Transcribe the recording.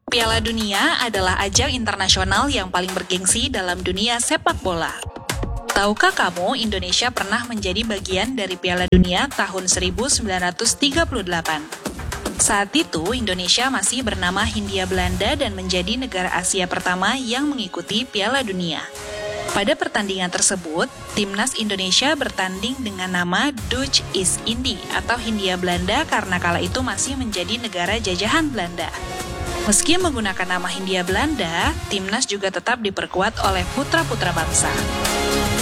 Piala Dunia adalah ajang internasional yang paling bergengsi dalam dunia sepak bola. Tahukah kamu Indonesia pernah menjadi bagian dari Piala Dunia tahun 1938? Saat itu, Indonesia masih bernama Hindia Belanda dan menjadi negara Asia pertama yang mengikuti Piala Dunia. Pada pertandingan tersebut, timnas Indonesia bertanding dengan nama Dutch East Indie atau Hindia Belanda karena kala itu masih menjadi negara jajahan Belanda. Meski menggunakan nama Hindia Belanda, timnas juga tetap diperkuat oleh putra-putra bangsa.